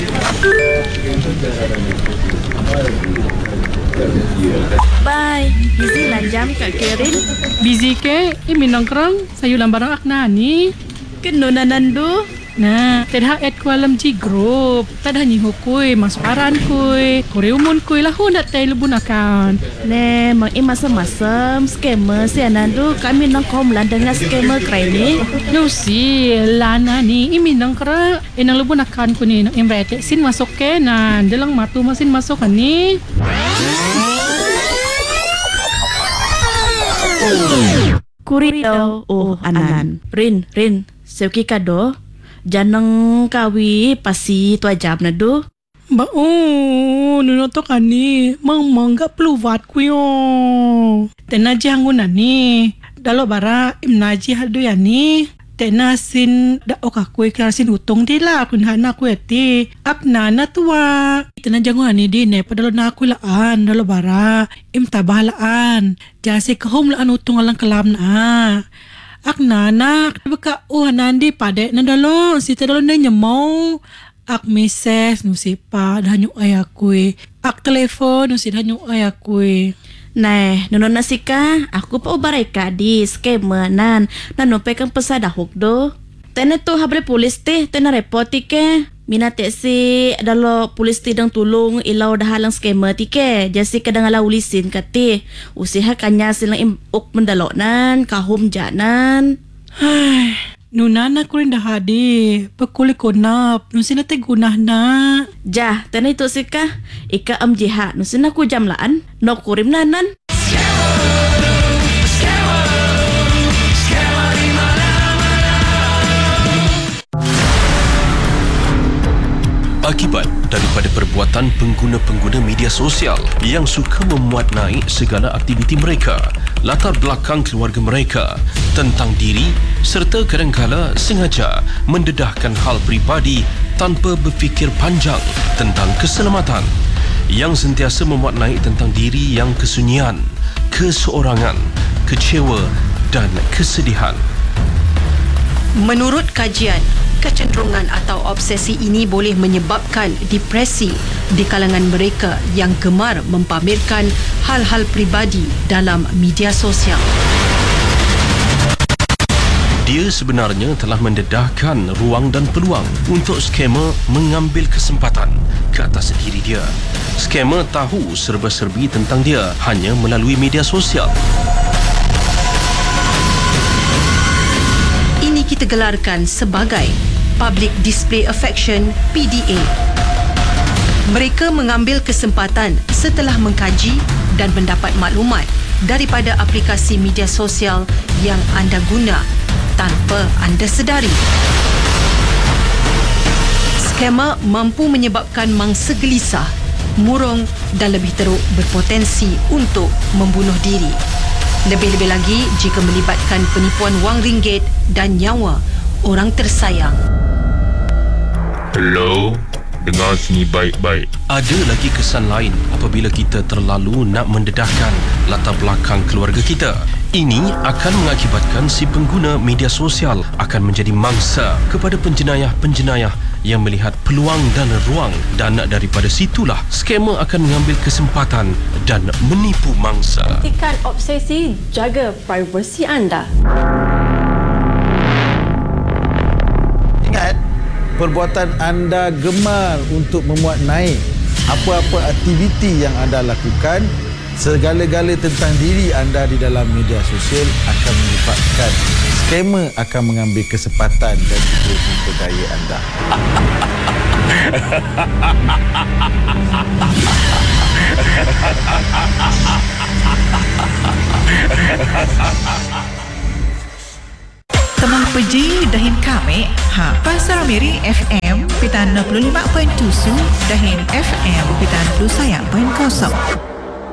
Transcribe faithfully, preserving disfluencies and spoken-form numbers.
Bye. Busy lah jam Kak Kerin. Busy ke? Eh, minang kerang. Sayulan barang akna ni. Kenuna nandu. Nah, tadha add ko alam ji group. Tadha ni hukui masuk aran kui. Kore umun kui lah hunat tay lubun akan. Ne, mang i masam-masam scammer si nandu kami nang kom lan dengan scammer krai ni. No si lana ni imi nang kera enang lubun akan ku ni nang imrete sin masuk ke nan dalang matu masin masuk kan ni. Kuri daw. Oh, anan. Rin, rin. Seuki kado. Janang kawi pasi tu ajab na do. Ba oh, nuno to kani mang mangga pluvat ku yo. Tenaji hangun ani. Dalo bara imnaji hadu yani. Tena sin da okakui klasin utong dila kun hana ku eti. Akna na tuwa. Tena jangan ani di ne padalo na aku laan dalo bara im tabalaan. Jase ke home laan utong alang kelam na. Ak nanak beka oh nandi padek na dalo si tadalo na nyemau ak meses nu si pa danyu ayakui ak telefon nu si danyu ayakui. Nah, nono nasika aku pa ubaray ka di scammer nan nanupe kang pasadahok do. Tena to habre polis te tena report ke. Minate si dalo polis ti dang tulong ilaw dahalang scammer ti ke. Jasi kadang ala ulisin kati. Usiha kanya silang imuk mendalo nan kahum janan. Ay, nunana ko rin dahadi. Pagkuli ko na, nung sila te gunah na. Ja, tena ito sika. Ika am jiha, nung sina ko jamlaan. No kurim nanan. Akibat daripada perbuatan pengguna-pengguna media sosial yang suka memuat naik segala aktiviti mereka, latar belakang keluarga mereka, tentang diri serta kadangkala sengaja mendedahkan hal peribadi tanpa berfikir panjang tentang keselamatan, yang sentiasa memuat naik tentang diri yang kesunyian, keseorangan, kecewa dan kesedihan. Menurut kajian, kecenderungan atau obsesi ini boleh menyebabkan depresi di kalangan mereka yang gemar mempamerkan hal-hal peribadi dalam media sosial. Dia sebenarnya telah mendedahkan ruang dan peluang untuk scammer mengambil kesempatan ke atas diri dia. Scammer tahu serba-serbi tentang dia hanya melalui media sosial. Ini kita gelarkan sebagai Public Display Affection P D A. Mereka mengambil kesempatan setelah mengkaji dan mendapat maklumat daripada aplikasi media sosial yang anda guna tanpa anda sedari. Scammer mampu menyebabkan mangsa gelisah, murung dan lebih teruk berpotensi untuk membunuh diri. Lebih-lebih lagi jika melibatkan penipuan wang ringgit dan nyawa orang tersayang. Hello, dengar sini baik-baik. Ada lagi kesan lain apabila kita terlalu nak mendedahkan latar belakang keluarga kita. Ini akan mengakibatkan si pengguna media sosial akan menjadi mangsa kepada penjenayah-penjenayah yang melihat peluang dan ruang, dan daripada situlah scammer akan mengambil kesempatan dan menipu mangsa. Hentikan obsesi, jaga privasi anda. Ingat, perbuatan anda gemar untuk memuat naik apa-apa aktiviti yang anda lakukan, segala-gala tentang diri anda di dalam media sosial akan menyebabkan scammer akan mengambil kesempatan dan juga memperdaya anda. Teman peji dahin kami, ha Pasar Miri F M Pita enam puluh lima perpuluhan tujuh dahin F M Pita enam puluh satu perpuluhan kosong.